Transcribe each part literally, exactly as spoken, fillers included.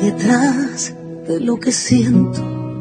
detrás de lo que siento.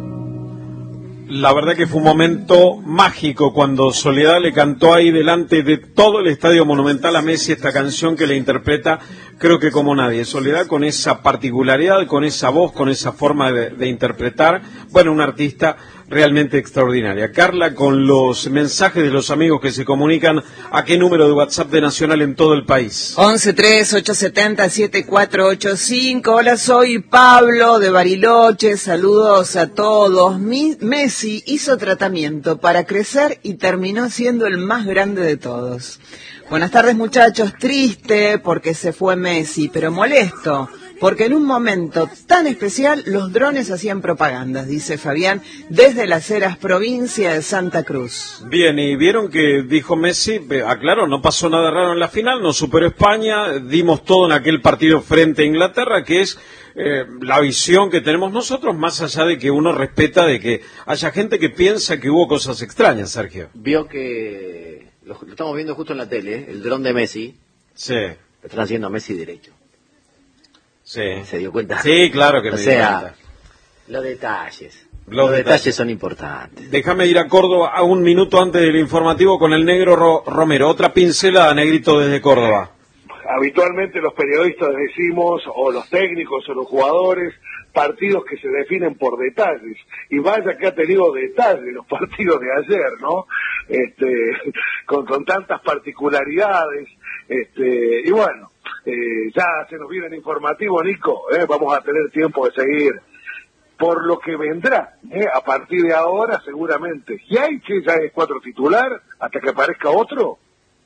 La verdad que fue un momento mágico cuando Soledad le cantó ahí delante de todo el Estadio Monumental a Messi esta canción que le interpreta, creo que como nadie. Soledad con esa particularidad, con esa voz, con esa forma de, de interpretar, bueno, un artista realmente extraordinaria. Carla, con los mensajes de los amigos que se comunican, ¿a qué número de WhatsApp de Nacional en todo el país? once tres ocho siete cero siete cuatro ocho cinco. Hola, soy Pablo de Bariloche, saludos a todos. Mi, Messi hizo tratamiento para crecer y terminó siendo el más grande de todos. Buenas tardes, muchachos, triste porque se fue Messi, pero molesto porque en un momento tan especial los drones hacían propagandas, dice Fabián, desde Las Heras, provincia de Santa Cruz. Bien, y vieron que dijo Messi, aclaró, no pasó nada raro en la final, no superó España, dimos todo en aquel partido frente a Inglaterra, que es eh, la visión que tenemos nosotros, más allá de que uno respeta de que haya gente que piensa que hubo cosas extrañas, Sergio. Vio que, lo, lo estamos viendo justo en la tele, el dron de Messi, sí, lo están haciendo a Messi derecho. Sí. ¿Se dio cuenta? Sí, claro que o me sea, dio cuenta. Los detalles. Los, los detalles. detalles son importantes. Déjame ir a Córdoba a un minuto antes del informativo con el negro Ro Romero. Otra pincelada, negrito, desde Córdoba. Habitualmente los periodistas decimos, o los técnicos o los jugadores, partidos que se definen por detalles. Y vaya que ha tenido detalles los partidos de ayer, ¿no? Este, con, con tantas particularidades. Este, y bueno, eh, ya se nos viene el informativo, Nico, ¿eh? Vamos a tener tiempo de seguir por lo que vendrá, ¿eh? A partir de ahora seguramente. ¿Y hay que ya es cuatro titular hasta que aparezca otro?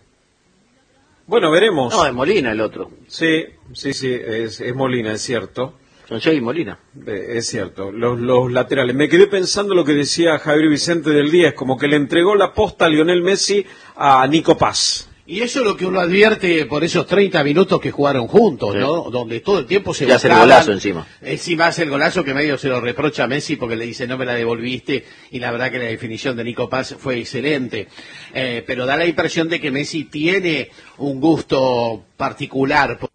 Bueno, veremos. No, es Molina el otro. Sí, sí, sí, es, es Molina, es cierto. Son Jay y Molina. Eh, es cierto, los, los laterales. Me quedé pensando lo que decía Javier Vicente del Díaz, como que le entregó la posta a Lionel Messi a Nico Paz. Y eso es lo que uno advierte por esos treinta minutos que jugaron juntos, sí, ¿no? Donde todo el tiempo se ya hace el golazo encima. Encima hace el golazo que medio se lo reprocha a Messi porque le dice no me la devolviste, y la verdad que la definición de Nico Paz fue excelente. Eh, pero da la impresión de que Messi tiene un gusto particular.